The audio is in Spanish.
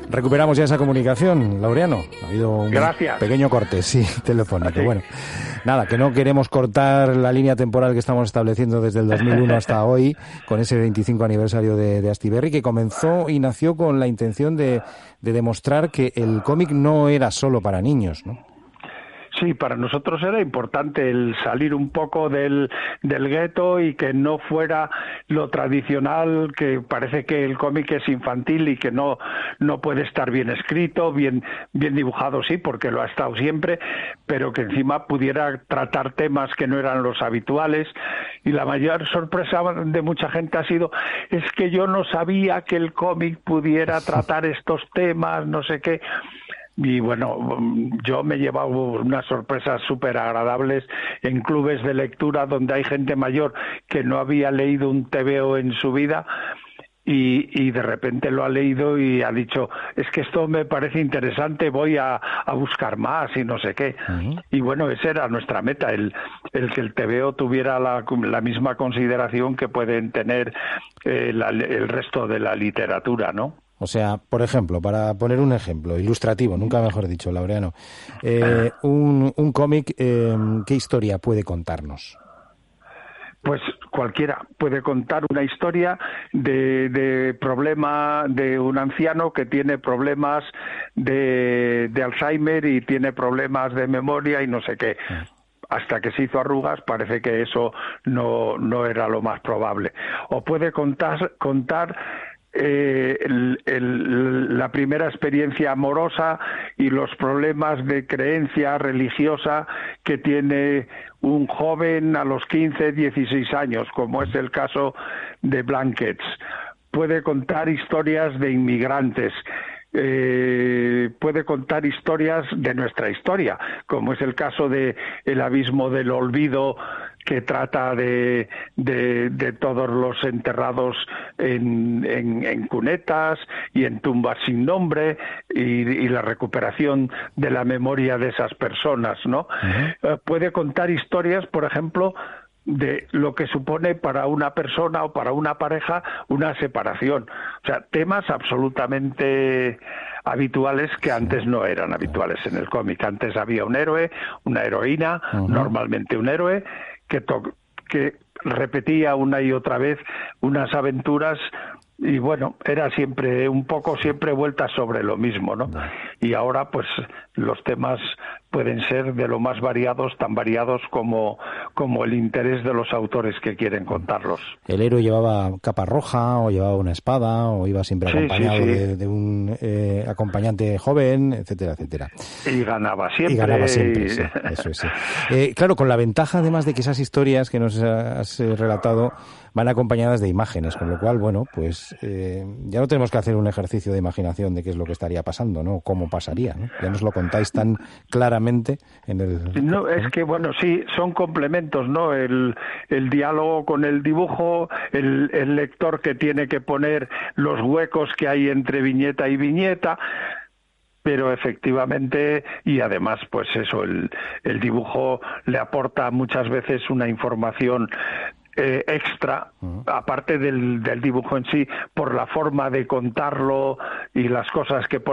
Recuperamos ya esa comunicación, Laureano. Ha habido un pequeño corte, sí, telefónico. ¿Ah, sí? Bueno, nada, que no queremos cortar la línea temporal que estamos estableciendo desde el 2001 hasta hoy, con ese 25 aniversario de Astiberri, que comenzó y nació con la intención de demostrar que el cómic no era solo para niños, ¿no? Sí, para nosotros era importante el salir un poco del gueto y que no fuera lo tradicional, que parece que el cómic es infantil y que no puede estar bien escrito, bien dibujado, sí, porque lo ha estado siempre, pero que encima pudiera tratar temas que no eran los habituales. Y la mayor sorpresa de mucha gente ha sido, es que yo no sabía que el cómic pudiera tratar estos temas, no sé qué. Y bueno, yo me he llevado unas sorpresas súper agradables en clubes de lectura donde hay gente mayor que no había leído un TVO en su vida y de repente lo ha leído y ha dicho, es que esto me parece interesante, voy a buscar más y no sé qué. Uh-huh. Y bueno, esa era nuestra meta, el que el TVO tuviera la misma consideración que pueden tener el resto de la literatura, ¿no? O sea, por ejemplo, para poner un ejemplo ilustrativo, nunca mejor dicho, Laureano, un cómic, ¿qué historia puede contarnos? Pues cualquiera puede contar una historia de problema de un anciano que tiene problemas de Alzheimer y tiene problemas de memoria y no sé qué. Hasta que se hizo Arrugas parece que eso no era lo más probable. O puede contar la primera experiencia amorosa y los problemas de creencia religiosa que tiene un joven a los 15, 16 años, como es el caso de Blankets. Puede contar historias de inmigrantes. Puede contar historias de nuestra historia, como es el caso de El abismo del olvido, que trata de todos los enterrados en cunetas y en tumbas sin nombre y la recuperación de la memoria de esas personas, ¿no? Uh-huh. Puede contar historias, por ejemplo, de lo que supone para una persona o para una pareja una separación. O sea, temas absolutamente habituales que antes no eran habituales en el cómic. Antes había un héroe, una heroína, uh-huh. Normalmente un héroe, que repetía una y otra vez unas aventuras y bueno, era siempre vuelta sobre lo mismo, ¿no? Y ahora pues los temas pueden ser de lo más variados, tan variados como el interés de los autores que quieren contarlos. El héroe llevaba capa roja o llevaba una espada o iba siempre acompañado de un acompañante joven, etcétera, etcétera. Y ganaba siempre. Sí, eso es, sí. Claro, con la ventaja además de que esas historias que nos has relatado van acompañadas de imágenes, con lo cual, bueno, pues ya no tenemos que hacer un ejercicio de imaginación de qué es lo que estaría pasando, ¿no? Cómo pasaría, ¿no? Ya nos lo contáis tan claramente en el... No, es que, bueno, sí, son complementos, ¿no? El diálogo con el dibujo, el lector que tiene que poner los huecos que hay entre viñeta y viñeta, pero efectivamente, y además, pues eso, el dibujo le aporta muchas veces una información extra, aparte del dibujo en sí, por la forma de contarlo y las cosas que pone